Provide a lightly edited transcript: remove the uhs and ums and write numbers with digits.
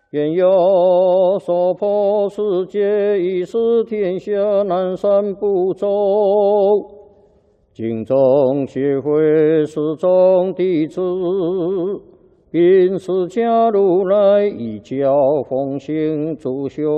愿有所破世界，以使天下南赡不周。敬宗协会始终弟子，并释迦如来一教奉行主修。